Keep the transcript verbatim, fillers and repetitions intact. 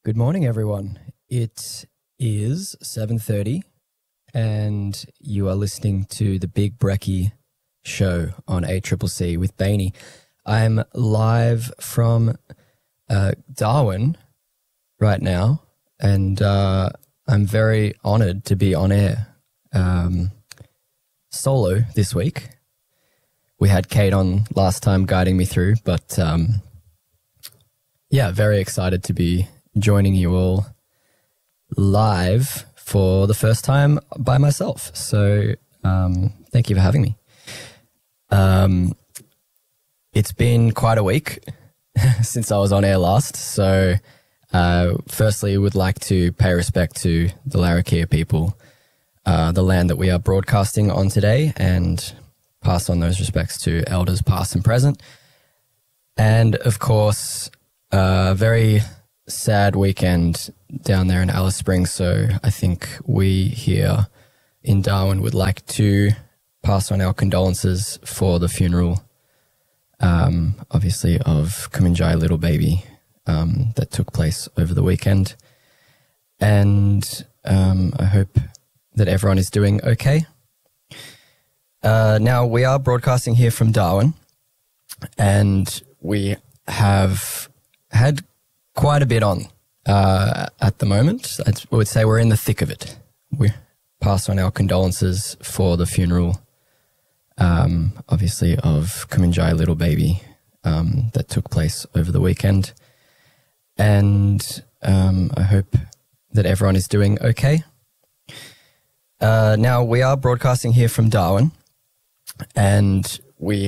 Good morning, everyone. It is seven thirty and you are listening to the Big Brekkie show on A C C C with Bainey. I'm live from uh, Darwin right now, and uh, I'm very honoured to be on air um, solo this week. We had Kate on last time guiding me through, but um, yeah, very excited to be joining you all live for the first time by myself. So um, thank you for having me. Um, it's been quite a week since I was on air last. So uh, firstly, would like to pay respect to the Larrakia people, uh, the land that we are broadcasting on today, and pass on those respects to elders past and present. And of course, uh, very sad weekend down there in Alice Springs. So I think we here in Darwin would like to pass on our condolences for the funeral, um, obviously, of Kuminjai little baby um, that took place over the weekend. And um, I hope that everyone is doing okay. Uh, now, we are broadcasting here from Darwin, and we have had quite a bit on uh, at the moment. I would say we're in the thick of it. We pass on our condolences for the funeral, um, obviously, of Kuminjai little baby um, that took place over the weekend. And um, I hope that everyone is doing okay. Uh, now, we are broadcasting here from Darwin, and we